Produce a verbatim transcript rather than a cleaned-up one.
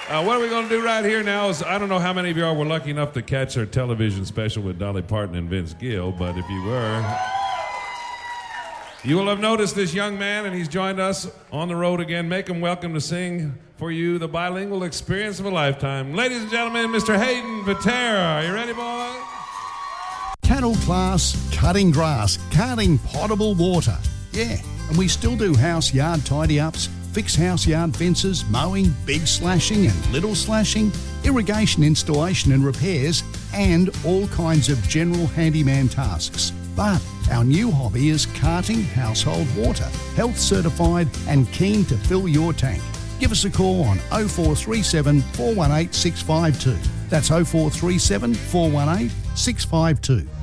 Uh, what are we going to do right here now is, I don't know how many of y'all were lucky enough to catch our television special with Dolly Parton and Vince Gill, but if you were, you will have noticed this young man, and he's joined us on the road again. Make him welcome to sing for you the bilingual experience of a lifetime. Ladies and gentlemen, Mister Hayden Patera. Are you ready, boys? Cattle class, cutting grass, carting potable water. Yeah, and we still do house yard tidy-ups, fix house yard fences, mowing, big slashing and little slashing, irrigation installation and repairs, and all kinds of general handyman tasks. But our new hobby is carting household water, health certified and keen to fill your tank. Give us a call on oh four three seven, four one eight, six five two. That's oh four three seven, four one eight, six five two.